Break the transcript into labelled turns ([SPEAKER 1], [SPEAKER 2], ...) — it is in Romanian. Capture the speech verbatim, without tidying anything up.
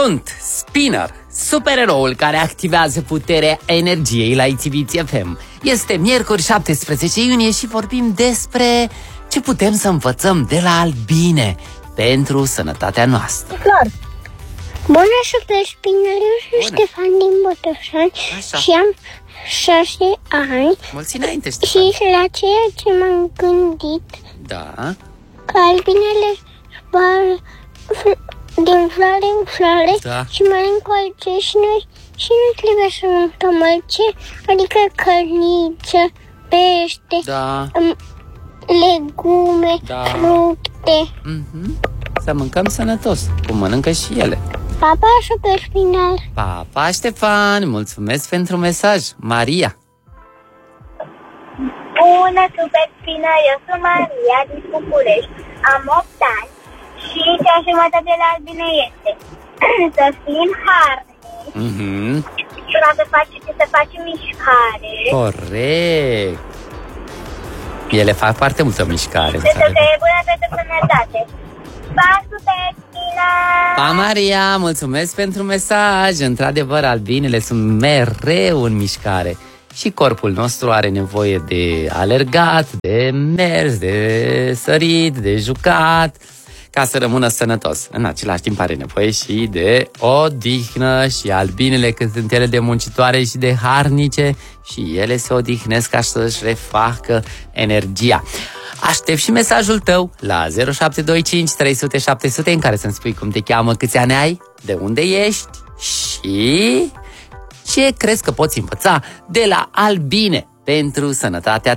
[SPEAKER 1] Sunt Spinner, supereroul care activează puterea energiei la I T V T F M. Este miercuri șaptesprezece iunie și vorbim despre ce putem să învățăm de la albine pentru sănătatea noastră.
[SPEAKER 2] Flor. Bună, Super Spinner, eu sunt Ștefan din Botoșani. Așa. Și am șase ani.
[SPEAKER 1] Mulți înainte, Ștefan.
[SPEAKER 2] Și la ceea ce m-am gândit,
[SPEAKER 1] da,
[SPEAKER 2] că albinele zboară din floare în floare,
[SPEAKER 1] da,
[SPEAKER 2] și mănâncă alce și noi și nu trebuie să mâncăm alce, adică cărniță, pește,
[SPEAKER 1] da,
[SPEAKER 2] legume,
[SPEAKER 1] da,
[SPEAKER 2] fructe.
[SPEAKER 1] mm-hmm. Să mâncăm sănătos, cum mănâncă și ele.
[SPEAKER 2] Pa, pa, Super Spinner.
[SPEAKER 1] Pa, pa, Ștefan, mulțumesc pentru mesaj. Maria.
[SPEAKER 3] Bună, Super Spinner, eu sunt Maria din București, am opt ani și ce aș învăța de la albine este să fim harnici,
[SPEAKER 1] Mm-hmm.
[SPEAKER 3] și la să faci, să faci mișcare.
[SPEAKER 1] Corect. Ele fac foarte multă mișcare.
[SPEAKER 3] Pentru că e bună pentru sănătate. Pa, Super Spinner!
[SPEAKER 1] Pa, Maria, mulțumesc pentru mesaj. Într-adevăr, albinele sunt mereu în mișcare. Și corpul nostru are nevoie de alergat, de mers, de sărit, de jucat, ca să rămână sănătos. În același timp are nevoie și de odihnă și albinele, când sunt ele de muncitoare și de harnice, și ele se odihnesc ca să-și refacă energia. Aștept și mesajul tău la zero șapte doi cinci trei zero zero șapte zero zero în care să-mi spui cum te cheamă, câți ani ai, de unde ești și ce crezi că poți învăța de la albine pentru sănătatea